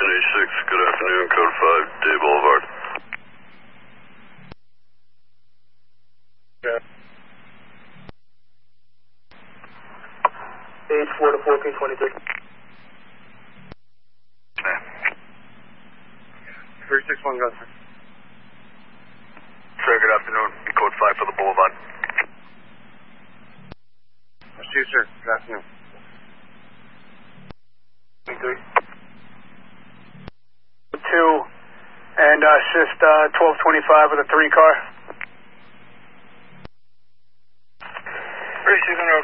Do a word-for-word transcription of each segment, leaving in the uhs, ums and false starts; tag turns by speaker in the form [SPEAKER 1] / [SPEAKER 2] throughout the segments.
[SPEAKER 1] eighty-six, good afternoon, code five, Day Boulevard.
[SPEAKER 2] Yeah. Age four to fourteen twenty-three. three six one, go sir.
[SPEAKER 1] Sir, good afternoon, code five for the Boulevard.
[SPEAKER 2] That's you, sir. Good afternoon. twenty-three. Two, and uh, assist uh, twelve twenty-five with a three car. three six zero.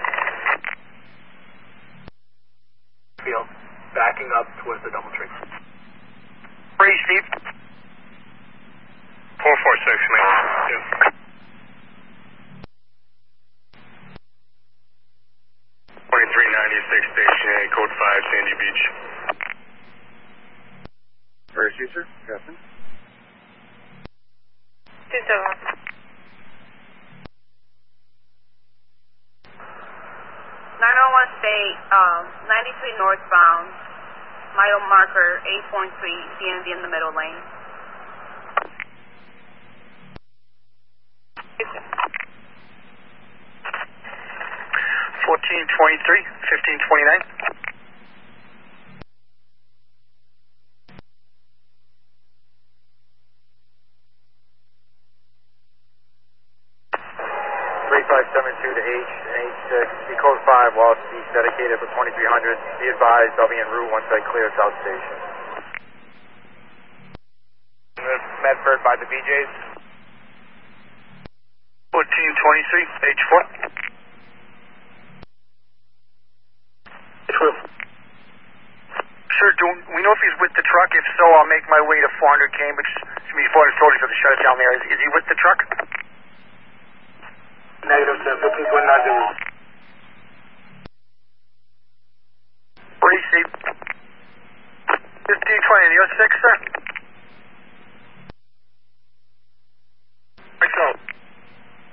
[SPEAKER 2] Field, backing up towards the double tree.
[SPEAKER 3] Three, Steve. Four four six, man. Yeah. Twenty-three ninety-six, station A, code five, Sandy Beach.
[SPEAKER 2] Where is you, sir? Justin.
[SPEAKER 4] Two seven. Nine oh one state, um, ninety-three northbound, mile marker eight point three, D M V in the middle lane.
[SPEAKER 3] Fourteen twenty-three, fifteen twenty-nine.
[SPEAKER 5] three five seven two to H and H six, be code five, while speed dedicated for twenty-three hundred. Be advised, I'll be en route once I clear South Station.
[SPEAKER 2] Medford by the B Js.
[SPEAKER 3] Fourteen twenty-three, H four.
[SPEAKER 2] H four.
[SPEAKER 3] Sir, do we know if he's with the truck? If so, I'll make my way to four hundred Cambridge. It's going to be four hundred forty for the shutdown there. Is, is he with the truck?
[SPEAKER 2] Negative, sir. fifteen twenty-nine zero.
[SPEAKER 3] What do you see? fifteen twenty, you're six, sir?